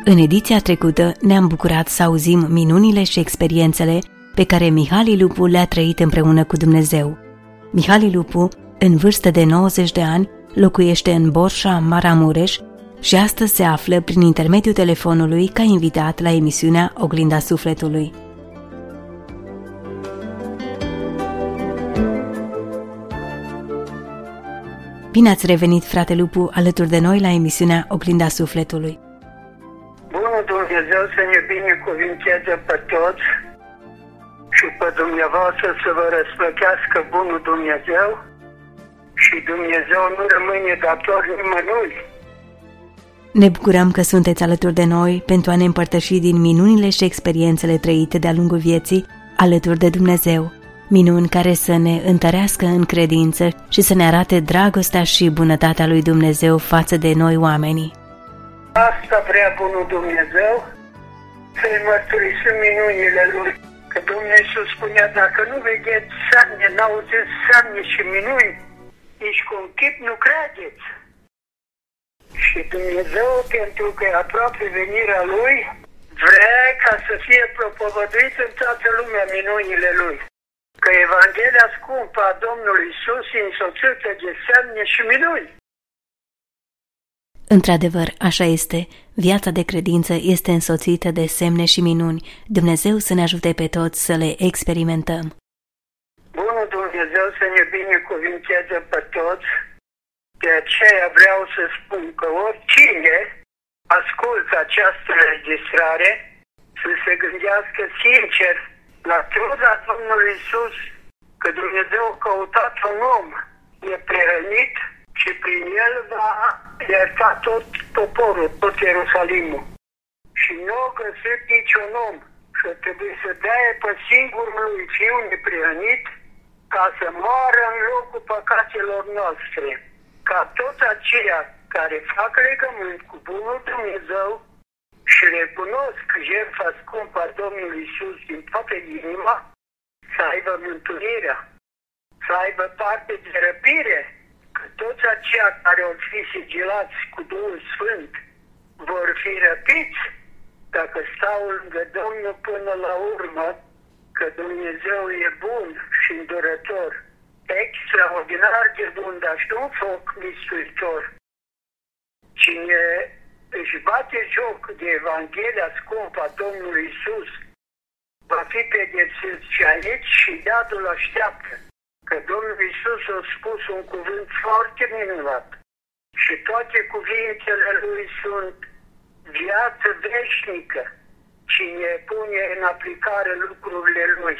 În ediția trecută ne-am bucurat să auzim minunile și experiențele pe care Mihali Lupu le-a trăit împreună cu Dumnezeu. Mihali Lupu, în vârstă de 90 de ani, locuiește în Borșa, Maramureș și astăzi se află prin intermediul telefonului ca invitat la emisiunea Oglinda Sufletului. Bine ați revenit, frate Lupu, alături de noi la emisiunea Oglinda Sufletului. Bunul Dumnezeu să ne binecuvinteze pe toți și pe dumneavoastră să vă răsplătească bunul Dumnezeu și Dumnezeu nu rămâne dator nimănui. Ne bucurăm că sunteți alături de noi pentru a ne împărtăși din minunile și experiențele trăite de-a lungul vieții alături de Dumnezeu. Minuni care să ne întărească în credință și să ne arate dragostea și bunătatea lui Dumnezeu față de noi oamenii. Asta vrea bunul Dumnezeu, să-i mărturisim minunile Lui. Că Domnul Iisus spunea, dacă nu vedeți semne, n-auziți semne și minuni, nici cu un chip nu credeți. Și Dumnezeu, pentru că e aproape venirea Lui, vrea ca să fie propovăduit în toată lumea minunile Lui. Că Evanghelia scumpă a Domnului Iisus e însoțită de semne și minuni. Într-adevăr, așa este. Viața de credință este însoțită de semne și minuni. Dumnezeu să ne ajute pe toți să le experimentăm. Bunul Dumnezeu să ne binecuvinteze pe toți. De aceea vreau să spun că oricine ascultă această înregistrare să se gândească sincer la truda Domnului Iisus, că Dumnezeu a căutat un om neprihănit și prin el va ierta tot poporul, tot Ierusalimul. Și nu a găsit niciun om și trebuie să dea pe singurul lui Fiu neprihănit ca să moară în locul păcatelor noastre. Ca toți aceia care fac legământ cu bunul Dumnezeu și recunosc jertfa scumpă a Domnului Iisus din toată inima, să aibă mântuirea, să aibă parte de răbire, că toți aceia care vor fi sigilați cu Duhul Sfânt vor fi răpiți dacă stau lângă Domnul până la urmă, că Dumnezeu e bun și îndurător, extraordinar de bun, dar și un foc mistuitor. Cine își bate joc de Evanghelia scumpă a Domnului Iisus va fi pedepsit și aici și iadul așteaptă. Că Domnul Iisus a spus un cuvânt foarte minunat și toate cuvintele Lui sunt viață veșnică, cine pune în aplicare lucrurile Lui.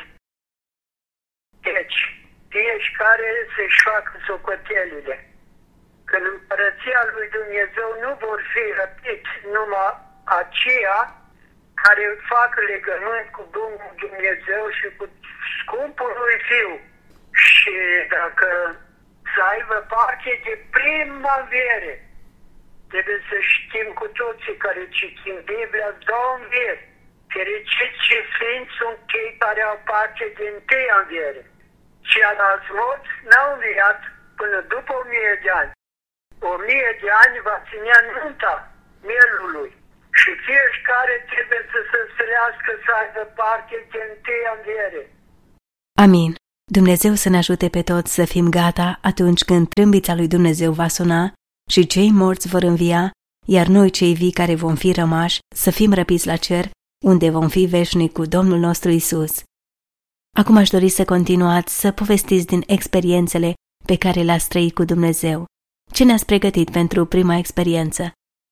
Deci, fiecare să-și facă socotelile. Că în Împărăția lui Dumnezeu nu vor fi răpiți numai aceia care fac legământ cu Bunul Dumnezeu și cu scumpul lui Fiu. Și dacă să aibă parte de prima înviere, trebuie să știm cu toții care citim Biblia, două învieri. Fericiți și sfinți sunt cei care au parte de întâia înviere. Ceilalți morți n-au înviat până după 1000 de ani. 1000 de ani va ținea nunta mielului și fiecare trebuie să se străiască să aibă parte de întâia înviere. Amin. Dumnezeu să ne ajute pe toți să fim gata atunci când trâmbița lui Dumnezeu va suna și cei morți vor învia, iar noi cei vii care vom fi rămași să fim răpiți la cer, unde vom fi veșnic cu Domnul nostru Iisus. Acum aș dori să continuați să povestiți din experiențele pe care le-ați trăit cu Dumnezeu. Ce ne-ați pregătit pentru prima experiență?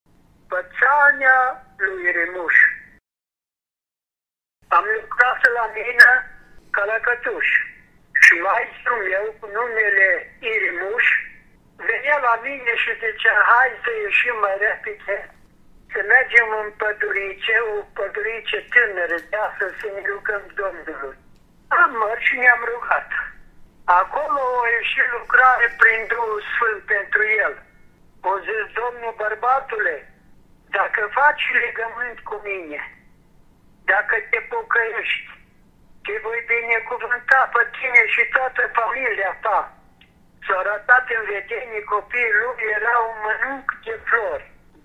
Pățania lui Irimuș. Am lucrat la mine ca la cătuș și maestrul meu cu numele Irimuș venea la mine și zicea, hai să ieșim mai repede, să mergem în pădurice, o pădurice tânără, de astăzi să ne rugăm Domnului. Am mers și ne-am rugat. Acolo a ieșit lucrare prin Duhul Sfânt pentru el. O zis, Domnul, bărbatule, dacă faci legământ cu mine, dacă te pocăiești, te voi binecuvânta pe tine și toată familia ta. S-a arătat în vedenie copiii lui, era un mănânc de flori.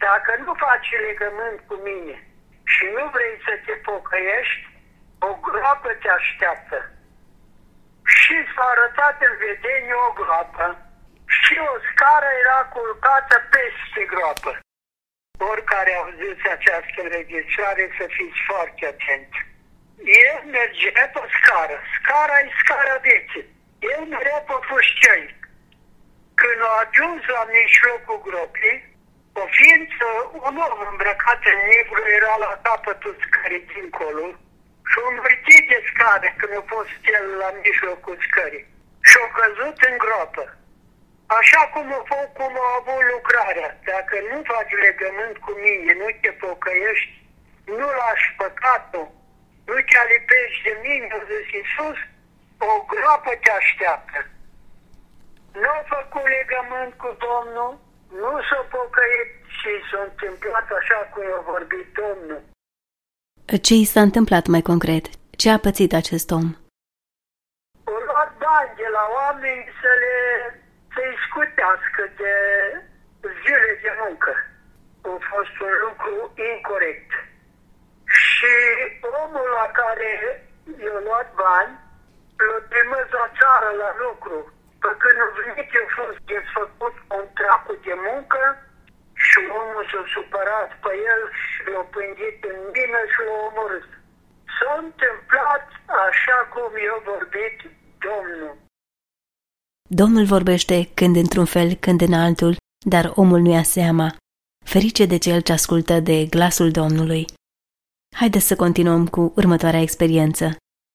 Dacă nu faci legământ cu mine și nu vrei să te pocăiești, o groapă te așteaptă. Și s-a arătat în vedenie o groapă și o scară era culcată peste groapă. Oricare auziți această înregistrare, să fiți foarte atenți. El mergea pe scară. Scara e scara vieții. El merea pe fâșcei. Când a ajuns la mijlocul gropii, o ființă, un om îmbrăcat în negru era la capătul scării dincolo și a învârtit de scară când a fost el la mijlocul scării. Și a căzut în groapă. Așa cum a avut lucrarea. Dacă nu faci legământ cu mine, nu te pocăiești, nu lași păcatul, nu te alipești de mine, a zis Iisus, o groapă te așteaptă. Nu a făcut legământ cu Domnul, nu s-a pocăit și s-a întâmplat așa cum a vorbit Domnul. Ce i s-a întâmplat mai concret? Ce a pățit acest om? O luat bani de la oameni să-i scutească de zile de muncă. A fost un lucru incorect. Și omul la care i-a luat bani, l-a trimis la țară la lucru. Pe când a venit, a fost desfăcut contractul de muncă și omul s-a supărat pe el și l-a pândit în mină și l-a omorât. S-a întâmplat așa cum i-a vorbit Domnul. Domnul vorbește când într-un fel, când în altul, dar omul nu ia seama. Ferice de cel ce ascultă de glasul Domnului. Haideți să continuăm cu următoarea experiență.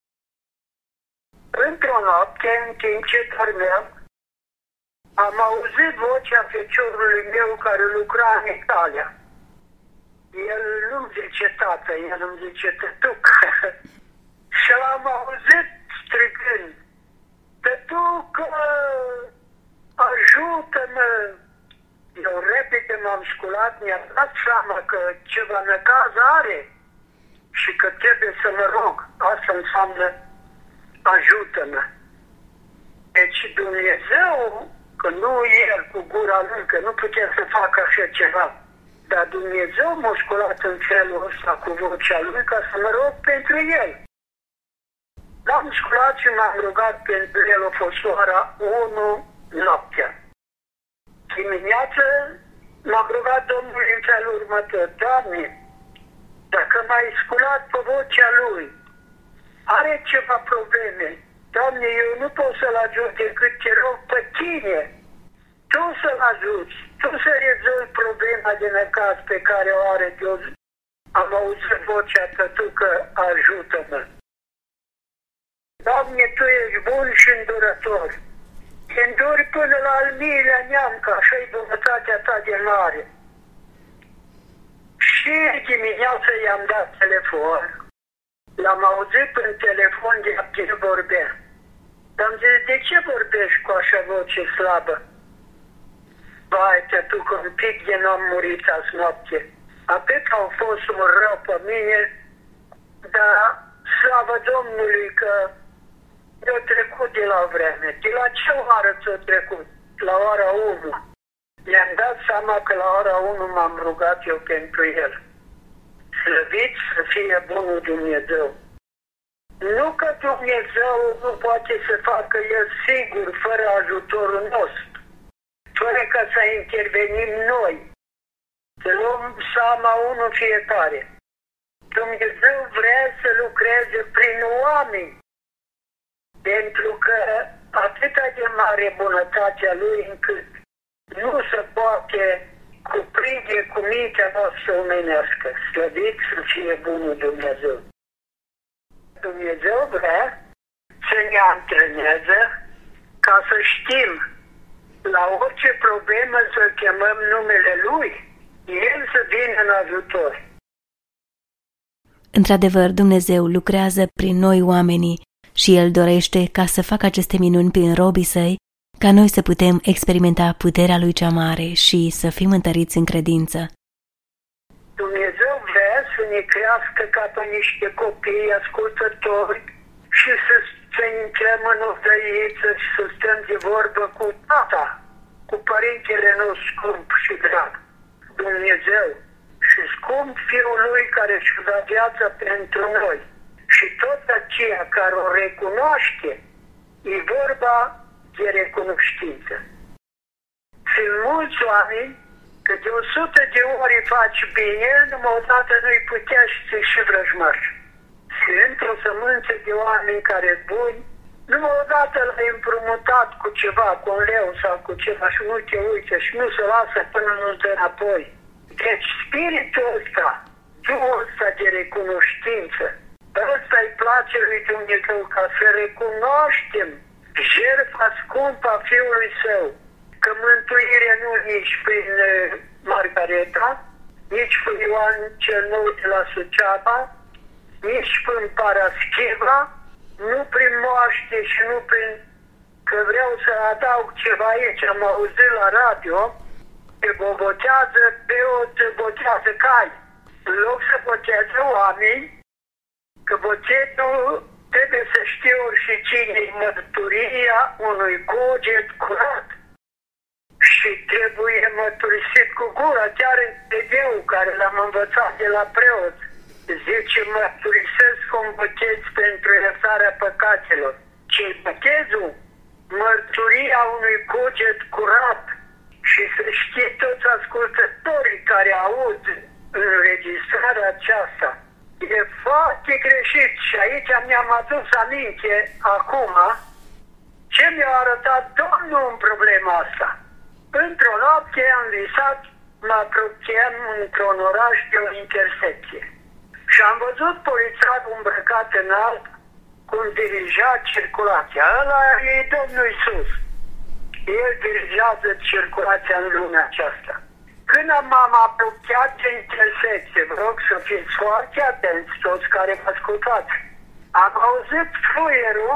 Într-o noapte, în timp ce dormeam, am auzit vocea feciorului meu care lucra în Italia. El nu-mi zice tată, el îmi zice tătuc. Și l-am auzit strigând, tătuc, ajută-mă! Eu repede m-am sculat, mi-am dat seama că ceva necaz are și că trebuie să mă rog. Asta înseamnă ajută-mă. Deci Dumnezeu, că nu el cu gura lui, că nu putea să facă așa ceva, dar Dumnezeu m-a sculat în felul ăsta cu vocea lui ca să mă rog pentru el. L-am sculat și m-am rugat pentru el, a fost ora 1 noaptea. Dimineață m-am rugat Domnului în felul următor, Doamne, dacă m-ai sculat pe vocea lui, are ceva probleme, Doamne, eu nu pot să-l ajut decât te rog pe tine, tu să-l ajuți, tu să rezolvi problema de necaz pe care o are Deus. Am auzit vocea tătucă, ajută-mă. Doamne, Tu ești bun și îndurător. Te înduri până la al miilea neam, că așa-i bunătatea Ta de mare. Și dimineața i-am dat telefon. L-am auzit în telefon de ce vorbea. Am zis, de ce vorbești cu așa voce slabă? Vai, tătucă, un pic de n-am murit azi noapte. Atât au fost un rău pe mine, dar slavă Domnului că mi-a trecut de la vreme. De la ce oră ți-a trecut? La ora 1. Mi-am dat seama că la ora 1 m-am rugat eu pentru el. Slăvit să fie bunul Dumnezeu. Nu că Dumnezeu nu poate să facă el singur, fără ajutorul nostru, fără ca să intervenim noi, să luăm seama unul fiecare. Dumnezeu vrea să lucreze prin oameni, pentru că atâta de mare bunătatea Lui încât nu se poate cuprinde cu mintea noastră omenească. Slăvit să fie bunul Dumnezeu. Dumnezeu vrea să ne antreneze ca să știm la orice problemă să chemăm numele Lui, El să vină în ajutor. Într-adevăr, Dumnezeu lucrează prin noi oamenii și El dorește ca să facă aceste minuni prin robii Săi, ca noi să putem experimenta puterea Lui cea mare și să fim întăriți în credință. Dumnezeu vrea să ne crească ca pe niște copii ascultători și să intrăm în odăiță și să stăm de vorbă cu tata, cu părintele nostru scump și drag. Dumnezeu și scump Fiul Lui care și-a dat viața pentru noi. Și tot aceea care o recunoaște, e vorba de recunoștință. Sunt mulți oameni că de 100 de ori faci bine, numai odată nu-i putea și ți și vrăjmaș. Sunt o sămânță de oameni care buni, numai odată l-ai împrumutat cu ceva, cu un leu sau cu ceva și nu te uite și nu se lasă până nu-ți dă înapoi. Deci spiritul ăsta, Duhul ăsta de recunoștință, ăsta-i place lui Dumnezeu ca să recunoaștem jertfa scumpă a Fiului Său, că mântuirea nu nici prin Margareta, nici prin Ioan cel Nou de la Suceava, nici prin Paraschiva, nu prin moaște și nu prin... Că vreau să adaug ceva aici, am auzit la radio, că botează preot, botează cai. În loc să botează oameni, că botetul trebuie să știe și cine-i mărturia unui cuget curat. Și trebuie mărturisit cu gura, chiar în TV-ul care l-am învățat de la preot. Zice, mărturisesc un botez pentru iertarea păcatelor. Ce-i botezul? Mărturia unui cuget curat. Și să știe toți ascultătorii care aud înregistrarea aceasta. E foarte greșit și aici mi-am adus aminte acum ce mi-a arătat Domnul în problema asta. Într-o noapte am visat, mă apropiam într-un oraș de o intersecție. Și am văzut polițarul îmbrăcat în alb cum dirija circulația. Ăla e Domnul Iisus. El dirigează circulația în lumea aceasta. Când m-am apropiat de intersecție, vă rog să fiți foarte atenți toți care mă ascultați, am auzit fluierul,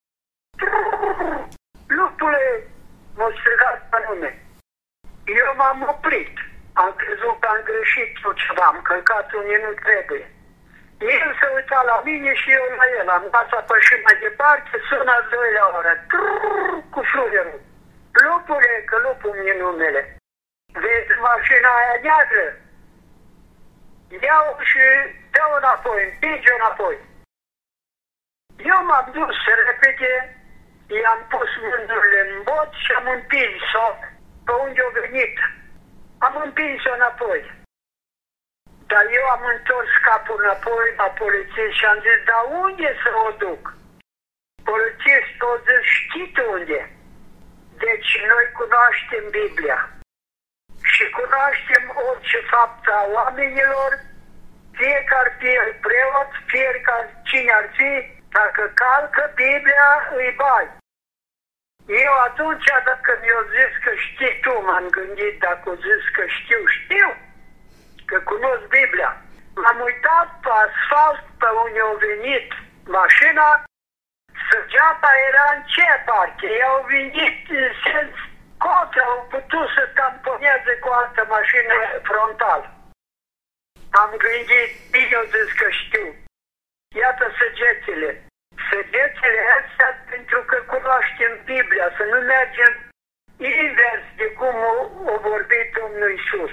lupule, m-a strigat pe nume. Eu m-am oprit, am crezut că am greșit sau ceva, am călcat unde nu trebuie. El se uita la mine și eu la el, am dat să apășim mai departe, sună a doilea oră, cu fluierul. Lupule, că lupul mi-e numele. Vezi mașina aia neagră? Iau și dă-o înapoi, împinge-o înapoi. Eu m-am dus repede, i-am pus mânurile în bot și am împins-o pe unde a venit. Am împins-o înapoi. Dar eu am întors capul înapoi la polițist și am zis, dar unde să o duc? Polițistul a zis, știi tu unde? Deci noi cunoaștem Biblia și cunoaștem orice fapt a oamenilor, fie că ar fi preot, fie că cine ar fi, dacă calcă Biblia, îi bai. Eu atunci, dacă mi-au zis că știi tu, m-am gândit, dacă au zis că știu, că cunosc Biblia. M-am uitat pe asfalt pe unde a venit mașina, săgeata era în ce parte? Ei au venit în sens contra, au putut să tamponeze cu altă mașină frontal. Am gândit, bine au zis că știu. Iată săgețile. Săgețile astea pentru că cunoaștem Biblia, să nu mergem invers de cum a vorbit Domnul Iisus.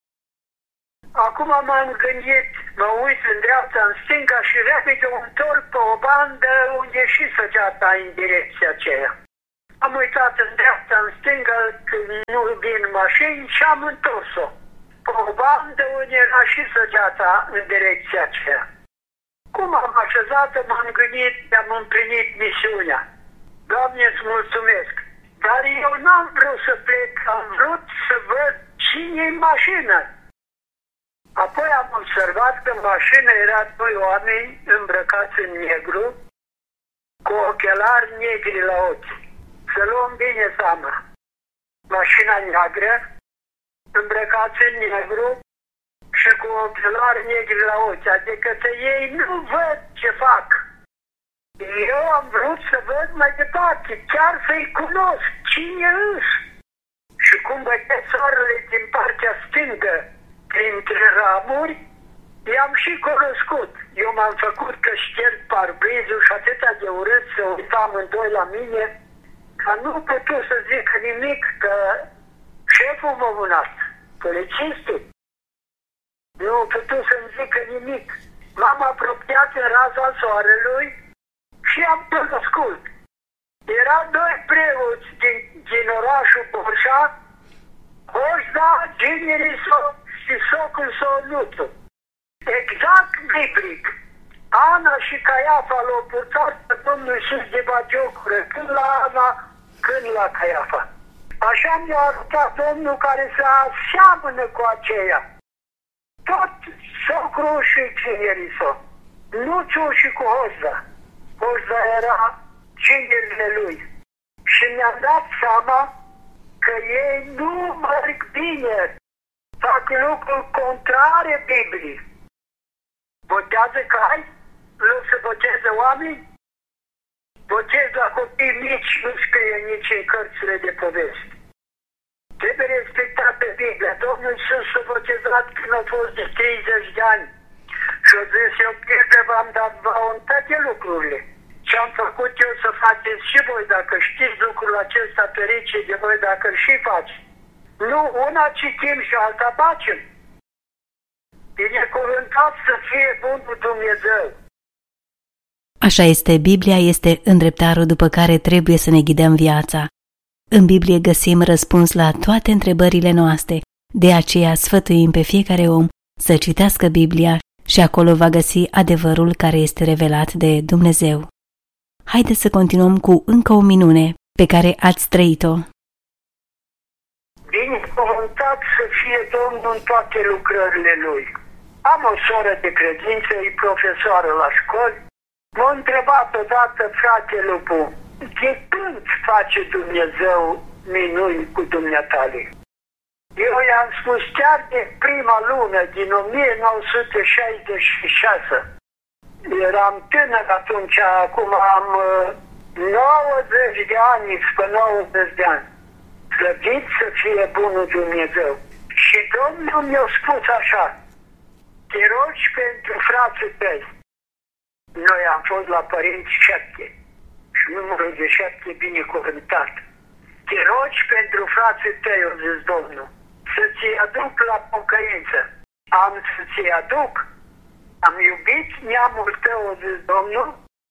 Acum m-am gândit, mă uit în dreapta, în stânga și repede o întorc pe o bandă unde și săgeata în direcția aceea. Am uitat în dreapta, în stânga, când nu vin mașini și am întors-o. Pe o bandă unde era și săgeata în direcția aceea. Cum am așezat, m-am gândit, am împlinit misiunea. Doamne, îți mulțumesc. Dar eu n-am vrut să plec, am vrut să văd cine-i în mașină. Apoi am observat că în mașină era doi oameni îmbrăcați în negru, cu ochelari negri la ochi. Să luăm bine seama. Mașina neagră, îmbrăcați în negru și cu ochelari negri la ochi. Adică ei nu văd ce fac. Eu am vrut să văd mai departe, chiar să-i cunosc cine își. Și cum bătea soarele din partea stângă, printre ramuri, i-am și cunoscut. Eu m-am făcut că șterg parbrizul și atâta de urât să uitam amândoi la mine, că nu putut să zic nimic, că șeful m-a mânat, polițistul. nu a putut să-mi zică nimic. M-am apropiat în raza soarelui și am tot ascult. Erau doi preoți din orașul Borșa, Hojda, Gineriso și socul Solutu. Exact biblic. Ana și Caiafa l-au purtat pe Domnul Iisus de bagiocură, când la Ana, când la Caiafa. Așa mi-a arătat Domnul care se aseamănă cu aceea. Tot socrul și Gineriso. Nuțul și cu Hojda. Hojda era ginerile lui. Și mi-am dat seama că ei nu merg bine. Fac lucruri contrare Bibliei. Botează cai? Loc să boteze oameni? Botez la copii mici nu scrie nici în cărțile de povesti. Trebuie respectat pe Biblia. Domnul Iisus s-a botezat când a fost de 30 de ani. Și a zis, eu pierde v-am dat vouă toate lucrurile. Ce am făcut eu să faceți și voi, dacă știți lucrul acesta, ferice de voi dacă îl și faci. Nu, una citim și alta facem. Binecuvântat să fie Bunul Dumnezeu. Așa este, Biblia este îndreptarul după care trebuie să ne ghidăm viața. În Biblie găsim răspuns la toate întrebările noastre, de aceea sfătuim pe fiecare om să citească Biblia și acolo va găsi adevărul care este revelat de Dumnezeu. Haideți să continuăm cu încă o minune pe care ați trăit-o. Binecuvântat să fie Domnul în toate lucrările Lui. Am o soră de credință, e profesoară la școli. M-a întrebat odată frate Lupu, de când face Dumnezeu minuni cu dumneatale? Eu i-am spus chiar de prima lună din 1966. Eram tânăr atunci, acum am 90 de ani, spre 90 de ani. Slăvit să fie Bunul Dumnezeu. Și Domnul mi-a spus așa, te rogi pentru frații tăi. Noi am fost la părinți 7 și numărul de 7 binecuvântat. Te rogi pentru frații tăi, a zis Domnul, să ți-i aduc la pocăință. Am să ți-i aduc. Am iubit neamul tău, a zis Domnul.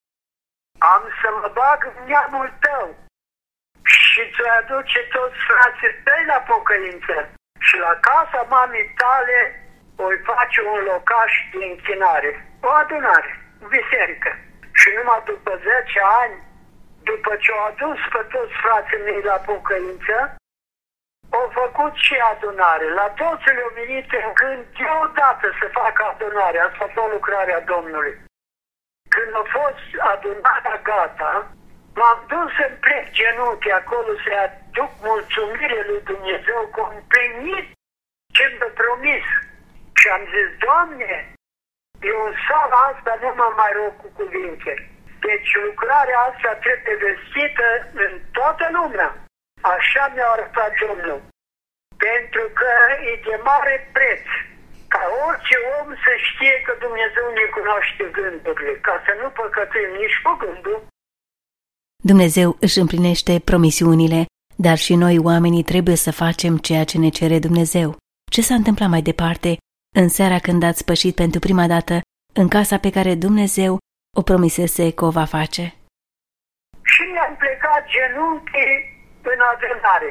Am să mă bag în neamul tău și ți-o aduce toți frații tăi la pocăință. Și la casa mamei tale voi face un locaș de închinare, o adunare, o biserică. Și numai după 10 ani, după ce au adus pe toți frații mei la pocăință, au făcut și adunare. La toți le-au venit în gând deodată să facă adunare. Asta a fost lucrarea Domnului. Când a fost adunarea gata, m-am dus să-mi plec genunchi acolo să-i aduc mulțumire lui Dumnezeu că am împlinit ce mi-a promis. Și am zis, Doamne, eu în sala asta nu mă mai rog cu cuvinte. Deci lucrarea asta trebuie vestită în toată lumea. Așa mi-a arătat Domnul. Pentru că e de mare preț ca orice om să știe că Dumnezeu ne cunoaște gândurile, ca să nu păcătuim nici cu gândul. Dumnezeu își împlinește promisiunile, dar și noi oamenii trebuie să facem ceea ce ne cere Dumnezeu. Ce s-a întâmplat mai departe în seara când ați pășit pentru prima dată în casa pe care Dumnezeu o promisese că o va face? Și mi-am plecat genunchii în adunare.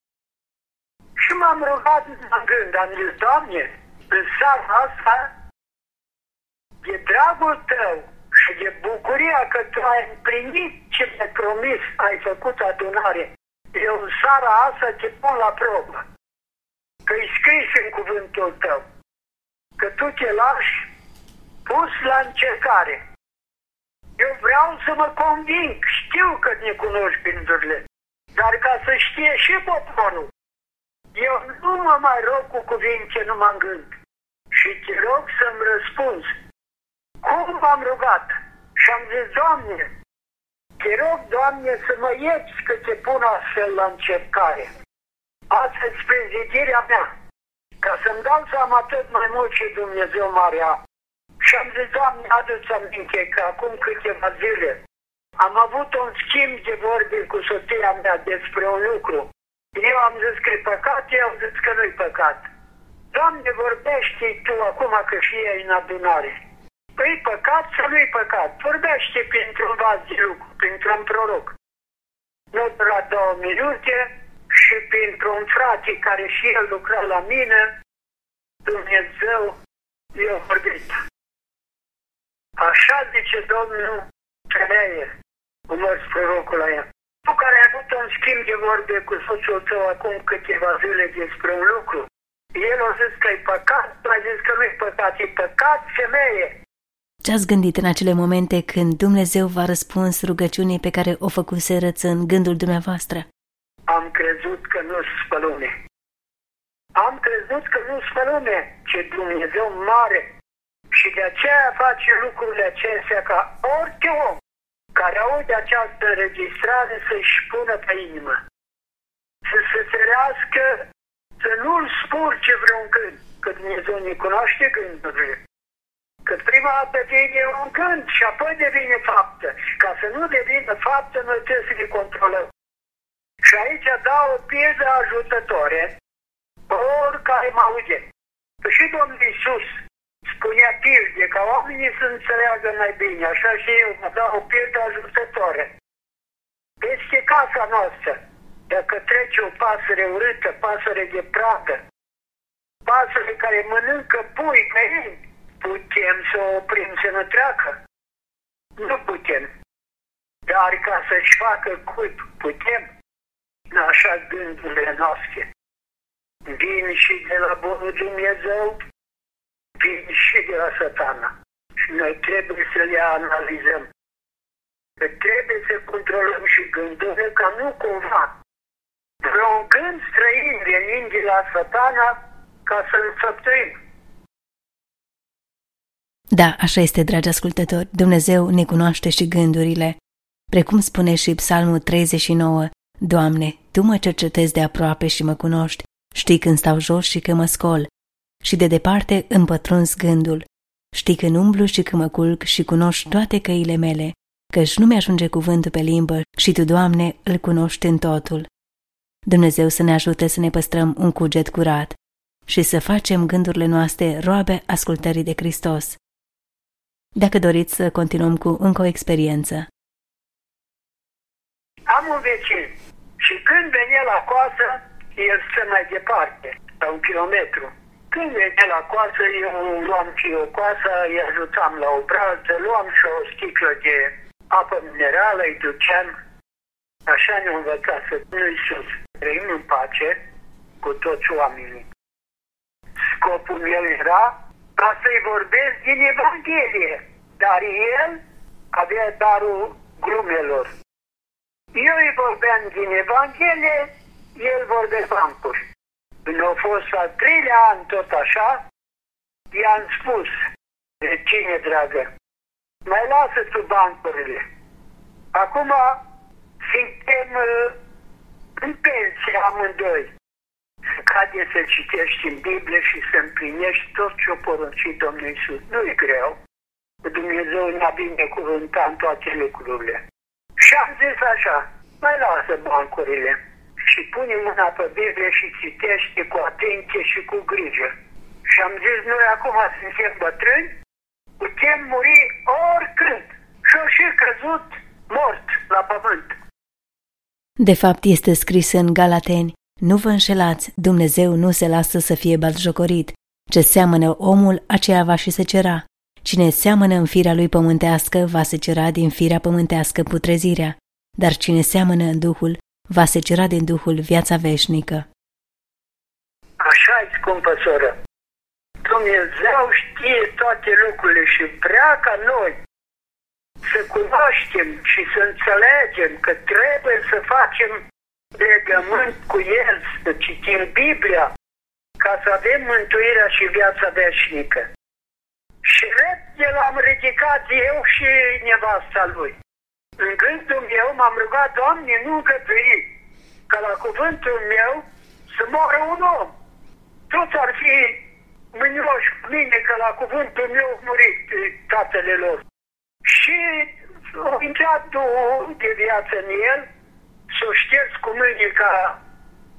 Și m-am rugat în gând, am zis, Doamne, în seara asta, de dragul Tău și de bucuria că Tu ai împlinit ce mi-ai promis, ai făcut adunare, eu în seara asta te pun la probă. Că-i scris în cuvântul Tău, că Tu te lași pus la încercare. Eu vreau să mă conving, știu că ne cunoști gândurile, dar ca să știe și poporul, eu nu mă mai rog cu cuvinte numai în gând. Și te rog să-mi răspunzi. Cum m-am rugat? Și am zis, Doamne, te rog, Doamne, să mă ierți că te pun astfel la încercare. Asta e prezidirea mea, ca să-mi dau seama tot mai mult ce Dumnezeu m-are. Și am zis, Doamne, adu-ți aminte că acum câteva zile am avut un schimb de vorbe cu soția mea despre un lucru. Eu am zis că e păcat, eu am zis că nu-i păcat. Doamne, vorbește Tu acum că și ei în adunare. Îi păcat sau nu-i păcat? Vorbește printr-un vas de lucru, printr-un proroc. Nu la 2 minute și printr-un frate care și el lucra la mine, Dumnezeu i-a vorbit. Așa zice Domnul, femeie, urmări prorocul la ea. Tu care ai avut un schimb de vorbe cu soțul tău acum câteva zile despre un lucru, el a zis că e păcat, tu ai zis că nu e păcat, e păcat, femeie. Ce-ați gândit în acele momente când Dumnezeu v-a răspuns rugăciunii pe care o făcuserăți în gândul dumneavoastră? Am crezut că nu-s pe lume. Am crezut că nu-s pe lume, ce Dumnezeu mare. Și de aceea face lucrurile acestea ca orice om care aude această înregistrare să-și pună pe inimă. Să se ferească, să nu-l spurce vreun gând, că Dumnezeu ne cunoaște gândurile. Că prima dată vine un gând și apoi devine faptă. Ca să nu devină faptă, noi trebuie să le controlăm. Și aici dau o pildă ajutătoare, oricare mă aude. Că și Domnul Iisus spunea pilde, ca oamenii să înțeleagă mai bine, așa și eu mă dau o pildă ajutătoare. Peste casa noastră, dacă trece o pasăre urâtă, pasăre de pradă, pasăre care mănâncă pui pe ei, putem să o oprim să nu treacă? Nu putem. Dar ca să-și facă cuib, putem? Așa gândurile noastre. Vin și de la bunul Dumnezeu, vin și de la Satana. Și noi trebuie să le analizăm. Că trebuie să controlăm și gândurile ca nu cumva vreun gând străin venind de la Satana ca să-l săptăim. Da, așa este, dragi ascultători, Dumnezeu ne cunoaște și gândurile. Precum spune și Psalmul 39, Doamne, Tu mă cercetezi de aproape și mă cunoști, știi când stau jos și când mă scol, și de departe îmi pătrunzi gândul, știi când umblu și când mă culc și cunoști toate căile mele, căci nu mi-ajunge cuvântul pe limbă și Tu, Doamne, îl cunoști în totul. Dumnezeu să ne ajute să ne păstrăm un cuget curat și să facem gândurile noastre roabe ascultării de Hristos. Dacă doriți să continuăm cu încă o experiență. Am un vecin și când venea la coasă, el stă mai departe, la 1 kilometru. Când venea la coasă, eu luam și o coasă, îi ajutam la o brază, luam și o sticlă de apă minerală, îi duceam. Așa ne-a învățat să nu-i sus. Trăim în pace cu toți oamenii. Scopul meu era ca să-i vorbesc din Evanghelie, dar el avea darul glumelor. Eu îi vorbeam din Evanghelie, el vorbea bancuri. Când a fost al 3-lea an tot așa, i-am spus, cine dragă, mai lasă tu bancurile. Acum suntem în pensie amândoi. Cade să citești în Biblie și să împlinești tot ce-o poruncit Domnul Iisus. Nu-i greu. Dumnezeu ne-a binecuvântat în toate lucrurile. Și am zis așa, mai lasă bancurile și pune mâna pe Biblie și citește cu atenție și cu grijă. Și am zis, noi acum suntem bătrâni, putem muri oricând. Și-o și căzut mort la pământ. De fapt, este scris în Galateni, nu vă înșelați, Dumnezeu nu se lasă să fie batjocorit. Ce seamănă omul, aceea va și secera. Cine seamănă în firea lui pământească, va secera din firea pământească putrezirea, dar cine seamănă în Duhul, va secera din Duhul viața veșnică. Așa-i, scumpă soră. Dumnezeu știe toate lucrurile și vrea ca noi să cunoaștem și să înțelegem că trebuie să facem legământ cu El, să citim Biblia, ca să avem mântuirea și viața veșnică. Și repede l-am ridicat eu și nevasta lui. În gândul meu m-am rugat, Doamne, nu îngădui, ca la cuvântul meu să moară un om. Toți ar fi mânioși cu mine, că la cuvântul meu a murit tatăle lor. Și a intrat Duhul de viață în el, s-o șters cu mâine ca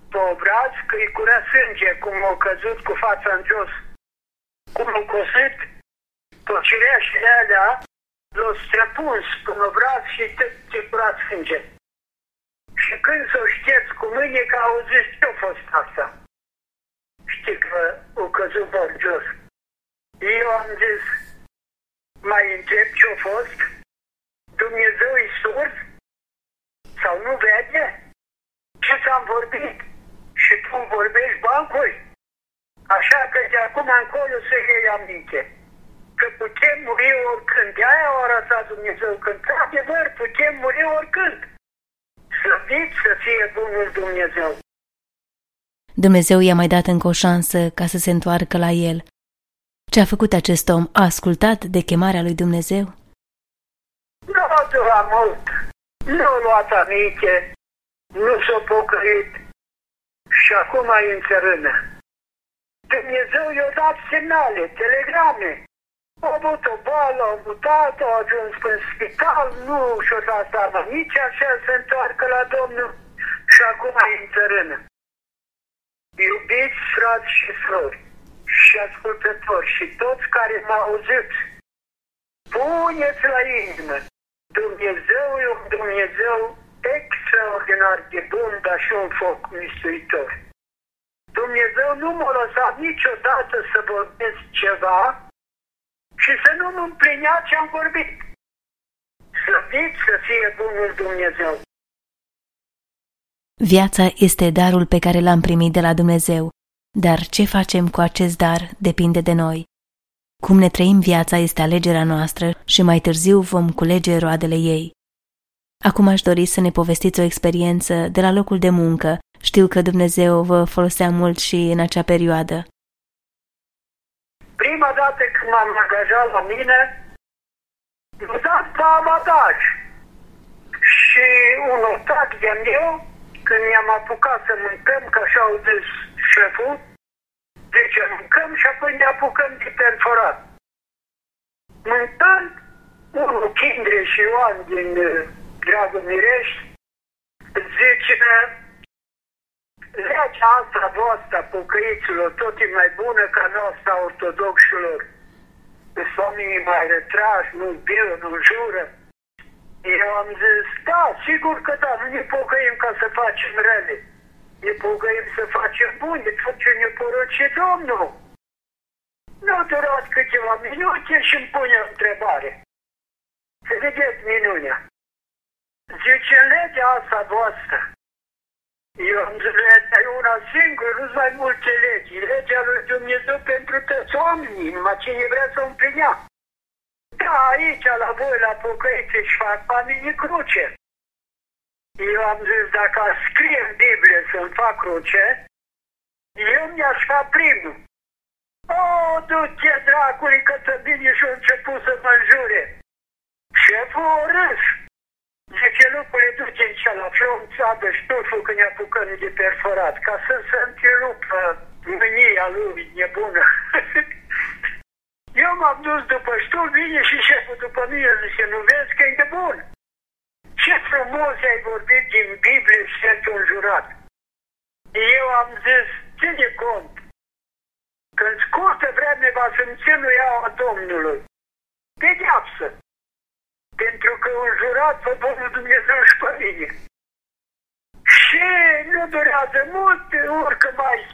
pe obraz că îi curea sânge, cum a căzut cu fața în jos. Cum a cosit, tot cireașile alea l-a străpuns până obraz și te cura sânge. Și când s-o șterți cu mâine că au zis ce-a fost asta. Știi că a căzut pe jos. Eu am zis, mai întreb ce-a fost? Dumnezeu e surd? Sau nu vede? Ce ți-am vorbit? Și tu îmi vorbești bancuri? Așa că de acum încolo să iei aminte. Că putem muri oricând. De-aia a arătat Dumnezeu că, într-adevăr, putem muri oricând. Slăvit să fie bunul Dumnezeu. Dumnezeu i-a mai dat încă o șansă ca să se întoarcă la el. Ce a făcut acest om? A ascultat de chemarea lui Dumnezeu? Nu a durat mult. Nu a luat aminte. Nu s-a pocăit. Și acum e în țărână. Dumnezeu i-a dat semnale, telegrame. A avut o boală, a mutat, a ajuns în spital, nu și-a dat seama nici așa să întoarcă la Domnul și acum e în țărână. Iubiți frați și surori și ascultători și toți care m-au auzit, puneți la inimă, Dumnezeu e un Dumnezeu extraordinar de bun, dar și un foc mistuitor. Dumnezeu nu m-a lăsat niciodată să vorbesc ceva și să nu-mi împlinea ce-am vorbit. Slăvit să fie bunul Dumnezeu. Viața este darul pe care l-am primit de la Dumnezeu, dar ce facem cu acest dar depinde de noi. Cum ne trăim viața este alegerea noastră și mai târziu vom culege roadele ei. Acum aș dori să ne povestiți o experiență de la locul de muncă. Știu că Dumnezeu vă folosea mult și în acea perioadă. Prima dată când m-am angajat la mine, m-a dat pe abadaj. Și un ostac de-a meu, când ne-am apucat să mâncăm, că așa au zis șeful, zice mâncăm și apoi ne apucăm de perforat. Mâncând, unul Chindre și Ioan din Dragul Mirești, zice, legea asta voastră, pocăiților, tot e mai bună ca noastră ortodoxilor. Sunt oamenii mai retrași, nu biu, nu jură. Eu am zis, da, sigur că da, nu ne pocăim ca să facem rele. Ne pocăim să facem bune, tot ce ne porunce Domnul. Nu a durat câteva minute și îmi pune o întrebare. Să vedeți minunea. Zice, legea asta voastră. Eu am zis, legea e una singură, nu mai multe legi. Legea lui Dumnezeu pentru toți oamenii, numai cine vrea să o împlinea. Da, aici, la voi, la pocăiți, își fac oamenii cruce. Eu am zis, dacă scrie în Biblie să-mi fac cruce, eu mi-aș fa primul. O, du-te, dracului, că tă bine și-a început să mă înjure. Șeful a râs. Zice, lucrurile duce în cealaltă, o țadă ștuful când ne apucăm de perforat, ca să se întrerupă mânia lui nebună. Eu m-am dus după ștul, vine și șeful după mine, zice, nu vezi că e nebun? Ce frumos ai vorbit din Biblie și ești un jurat. Eu am zis, ține cont, că în scurtă vreme va să înțeluia a Domnului. Pedeapsă. Pentru că un jurat pe bunul Dumnezeu și pe mine. Și nu durează mult, urcă mai